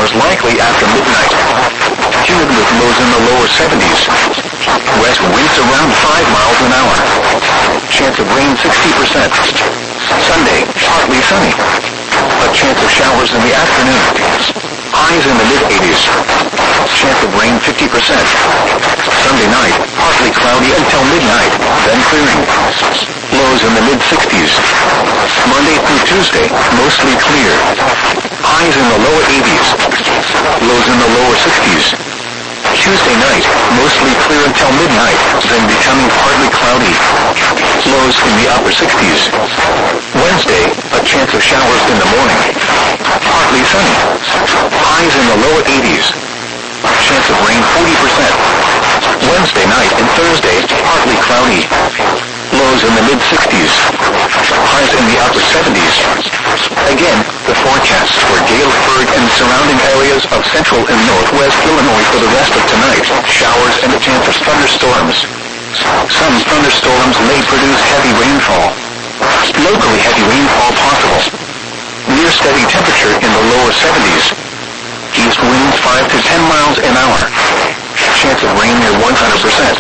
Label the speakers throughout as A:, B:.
A: showers likely after midnight. Humid with lows in the lower 70s. West winds around 5 miles an hour. Chance of rain 60%. Sunday, partly sunny. A chance of showers in the afternoon. Highs in the mid-80s. Chance of rain 50%. Sunday night, partly cloudy until midnight, then clearing. Lows in the mid-60s. Monday through Tuesday, mostly clear. Highs in the lower 80s. Lows in the lower 60s. Tuesday night, mostly clear until midnight, then becoming partly cloudy. Lows in the upper 60s. Wednesday, a chance of showers in the morning. Partly sunny. Highs in the lower 80s. Chance of rain 40%. Wednesday night and Thursday, partly cloudy. Lows in the mid-60s. Highs in the upper 70s. Again, the forecast for Galesburg and surrounding areas of central and northwest Illinois for the rest of tonight. Showers and a chance of thunderstorms. Some thunderstorms may produce heavy rainfall. Locally heavy rainfall possible. Near steady temperature in the lower 70s. East winds 5 to 10 miles an hour. Chance of rain near 100%.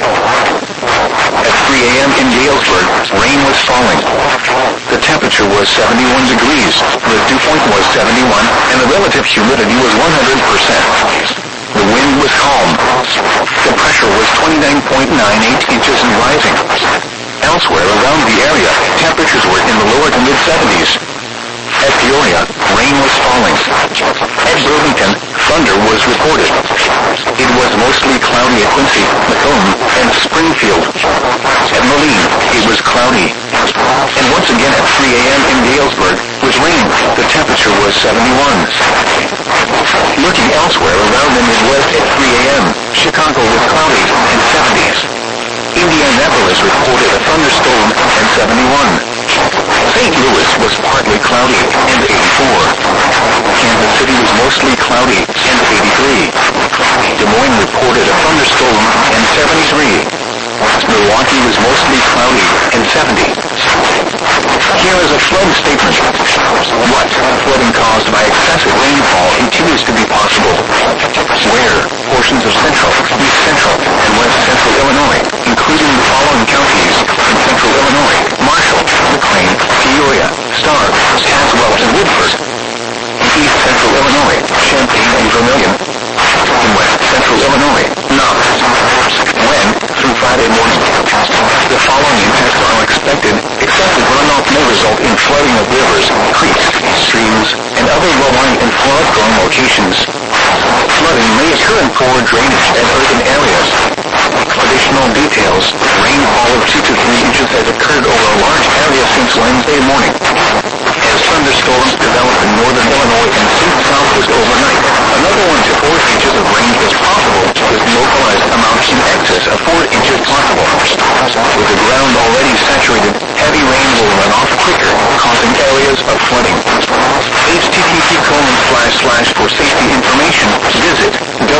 A: At 3 a.m. in Galesburg, rain was falling. The temperature was 71 degrees, the dew point was 71, and the relative humidity was 100%. The wind was calm. The pressure was 29.98 inches and rising. Elsewhere around the area, temperatures were in the lower to mid-70s. At Peoria, rain was falling. At Burlington, thunder was reported. It was mostly cloudy at Quincy, Macomb, and Springfield. At Moline, it was cloudy. And once again at 3 a.m. in Galesburg, with rain, the temperature was 71. Looking elsewhere around the Midwest at 3 a.m., Chicago was cloudy and 70s. Indianapolis reported a thunderstorm and 71. St. Louis was partly cloudy and 84. Kansas City was mostly cloudy and 83. Des Moines reported a thunderstorm and 73. Milwaukee was mostly cloudy and 70. Here is a flood statement. What? Flooding caused by excessive rainfall continues to be possible. Where? Portions of central, east central, and west central Illinois, including the following counties in central Illinois: Marshall, McLean, Peoria, Starr, Tazewell, and Woodford. In east central Illinois, Champaign and Vermilion. In west central Illinois, Knox. When? Through Friday morning. The following impacts are expected. Excessive runoff may result in flooding of rivers, creeks, streams, and other low-lying and flood-prone locations. Flooding may occur in poor drainage and urban areas. Additional details: rainfall of 2 to 3 inches has occurred over a large area since Wednesday morning. As thunderstorms develop in northern Illinois and southwest overnight, another 1 to 4 inches of rain is possible, with localized amounts in excess of 4 inches possible. With the ground already saturated, heavy rain will run off quicker, causing areas of flooding. http:// for safety information, visit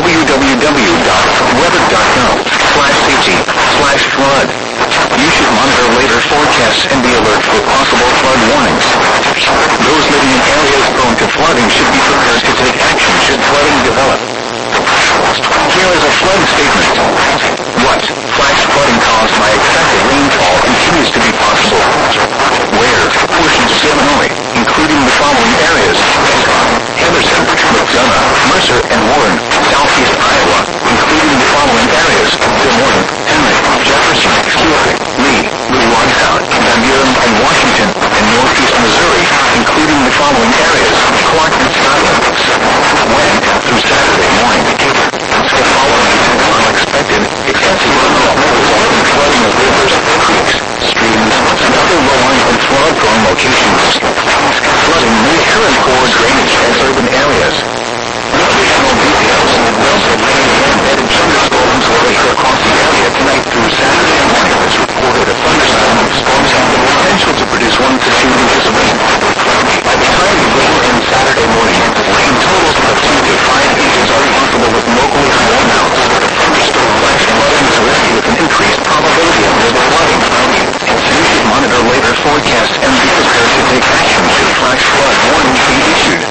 A: www.weather.gov/safety/flood. You should monitor later forecasts and be alert for possible flood warnings. Those living in areas prone to flooding should be prepared to take action should flooding develop. Here is a flood statement. What? Flash flooding caused by excessive rainfall continues to be possible. Where? Portions of Illinois, including the following areas: Henderson, McDonough, Mercer, and Warren.